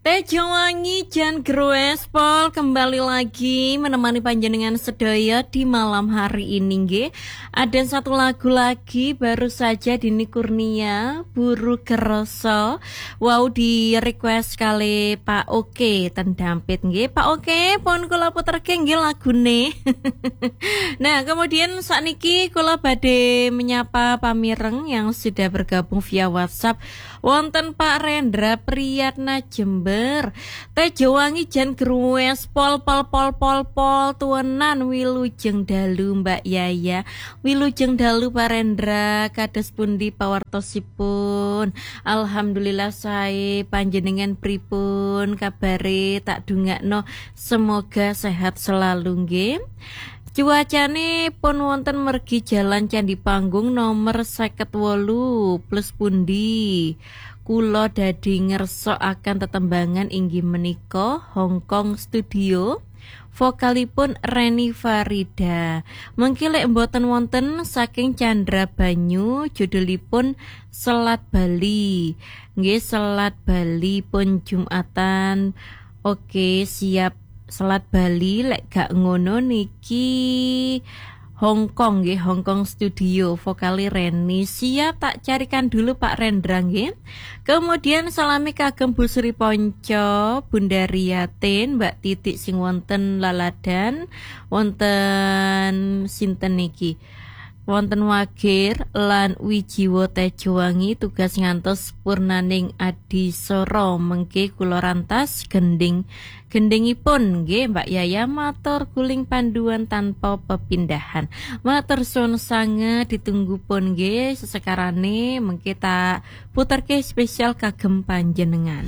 Tejo Wangi Jan Gruespol kembali lagi menemani panjenengan sedaya di malam hari ini nggih. Ada satu lagu lagi baru saja Dini Kurnia Buru Kerasa. Wow di request kali Pak Oke ten Dampit nggih. Pak Oke pun kula puterke nggih lagune. Nah, kemudian sakniki kula badhe menyapa pamireng yang sudah bergabung via WhatsApp. Wonten Pak Rendra Priyatna Jember, Tejo Wangi Jan Gruespol pol tuanan wilujeng dalu Mbak Yaya, wilujeng dalu Pak Rendra kados pundi pawartosipun. Alhamdulillah sae, panjenengan pripun kabare, tak dungakno semoga sehat selalu nggih. Cuacane pun wonten mergi Jalan Candi Panggung nomor 58 plus pundi. Kula dadi ngerso akan tetembangan inggih menika Hongkong Studio. Vokalipun Reni Farida. Mengki lek mboten wonten saking Chandra Banyu judulipun Selat Bali. Nggih Selat Bali pun Jumatan. Oke, siap. Selat Bali lek gak ngono niki Hongkong nggih, Hongkong Studio vokali Reni. Siap tak carikan dulu Pak Rendra nggih. Kemudian salami kagem Bu Sri Ponco, Bunda Riyatin, Mbak Titik sing wonten Laladan, wonten sinten niki? Wonten Wagir lan Wijiwo Tejo Wangi tugas ngantos purnaning Adisoro mengke kula rantas gendingipun nggih Mbak Yaya matur guling panduan tanpa pepindahan. Matur suwun sanget ditunggu pun nggih sesekarane mengke tak puterke spesial kagem panjenengan.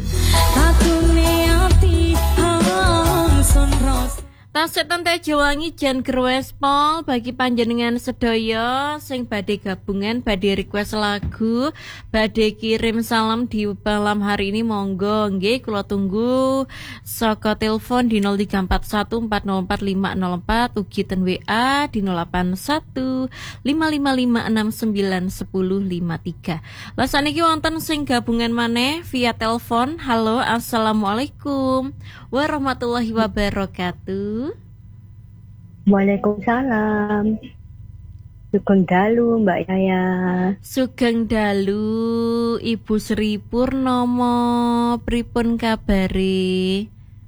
Tasetan Tejo Wangi Jan Gruespol bagi panjenengan sedaya sing badhe gabungan badhe request lagu, badhe kirim salam di malam hari ini monggo nggih kula tunggu saka telepon di 0341404504 ugi ten WA di 081555691053. Lah saniki wonten sing gabungan maneh via telepon. Halo, assalamualaikum warahmatullahi wabarakatuh. Waalaikumsalam. Sugeng dalu Mbak Yaya. Sugeng dalu Ibu Sri Purnomo, pripun kabare?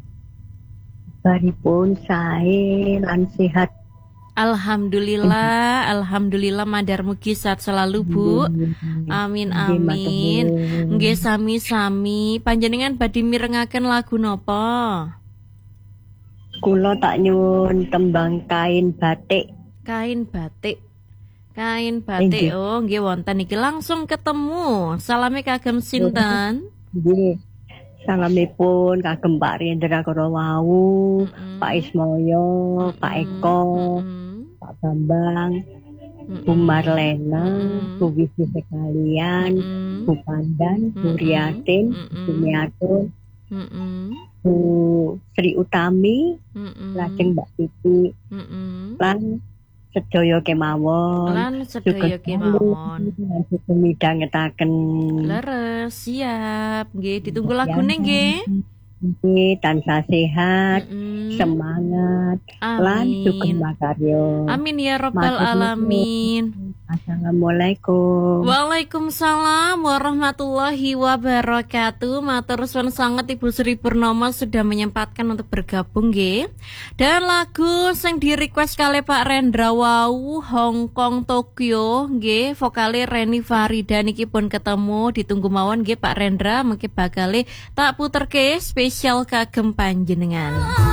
Baripun sae lan sehat. Alhamdulillah, alhamdulillah madar mugi sehat selalu Bu. Amin amin. Nggih sami-sami. Panjenengan badhe mirengaken lagu napa? Kula tak nyuwun tembang kain batik. Kain batik. Oh, nggih wonten iki langsung ketemu. Salame kagem sinten? Nggih. Salamipun kagem Pak Rendra Korawau, Pak Ismoyo, Pak Eko, Pak Bambang, Bu Marlena, Bu Wisnu sekalian, Bu Pandan, Bu Riyatin, Bu Miatun, Bu Sri Utami, lajeng Mbak Titi, lan sedaya kemawon. Sugeng midhangetaken. Leres, siap. Nggih, ditunggu lagune nggih. Nggih, tansah sehat, semangat, lan sugeng makarya. Amin ya rabbal alamin. Assalamualaikum. Waalaikumsalam warahmatullahi wabarakatuh. Matur suwun sanget Ibu Sri Purnomo sudah menyempatkan untuk bergabung nggih. Dan lagu sing di request kali Pak Rendra wau Hongkong Tokyo nggih, vokale Reni Farida niki pun ketemu ditunggu mawon nggih Pak Rendra mengki bakale tak puterke spesial kagem panjenengan.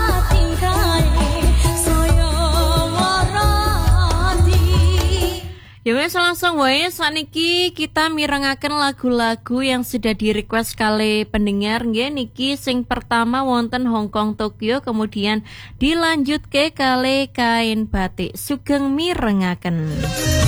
Ya wes langsung wae saniki kita mirengaken lagu-lagu yang sudah di request kali pendengar nggih niki sing pertama wonten Hongkong Tokyo kemudian dilanjut ke kali kain batik sugeng mirengaken.